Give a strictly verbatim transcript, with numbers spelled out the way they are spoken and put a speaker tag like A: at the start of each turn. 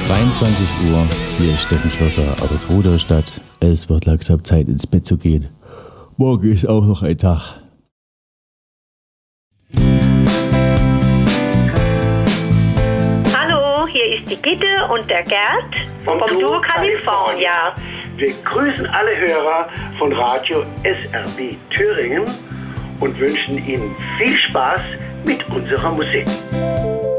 A: dreiundzwanzig Uhr, hier ist Steffen Schlosser aus Rudolstadt. Es wird langsam Zeit, ins Bett zu gehen. Morgen ist auch noch ein Tag.
B: Hallo, hier ist die Gitte und der Gerd vom, vom Duo California.
C: Wir grüßen alle Hörer von Radio S R B Thüringen und wünschen Ihnen viel Spaß mit unserer Musik.